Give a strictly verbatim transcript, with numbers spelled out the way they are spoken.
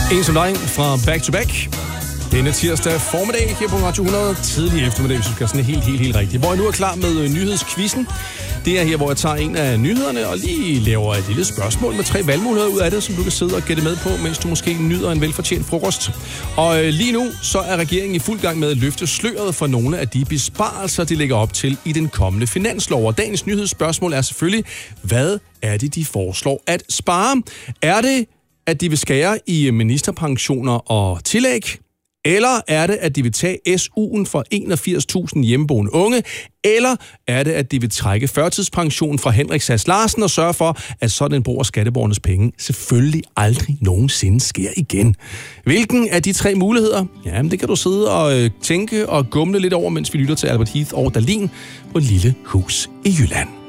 En som dig fra Back to Back. Denne tirsdag formiddag her på Radio hundrede, tidlig eftermiddag, hvis du skal sådan helt, helt, helt rigtigt. Hvor jeg nu er klar med nyhedskvisten. Det er her, hvor jeg tager en af nyhederne og lige laver et lille spørgsmål med tre valgmuligheder ud af det, som du kan sidde og gætte med på, mens du måske nyder en velfortjent frokost. Og lige nu, så er regeringen i fuld gang med at løfte sløret for nogle af de besparelser, de lægger op til i den kommende finanslov. Og dagens nyhedsspørgsmål er selvfølgelig, hvad er det, de foreslår at spare? Er det, at de vil skære i ministerpensioner og tillæg? Eller er det, at de vil tage S U'en for enogfirs tusind hjemmeboende unge? Eller er det, at de vil trække førtidspensionen fra Henrik Sass Larsen og sørge for, at sådan en brug af skatteborgernes penge selvfølgelig aldrig nogensinde sker igen? Hvilken af de tre muligheder? Jamen, det kan du sidde og øh, tænke og gumle lidt over, mens vi lytter til Albert Heath og Dahlin på Lille Hus i Jylland.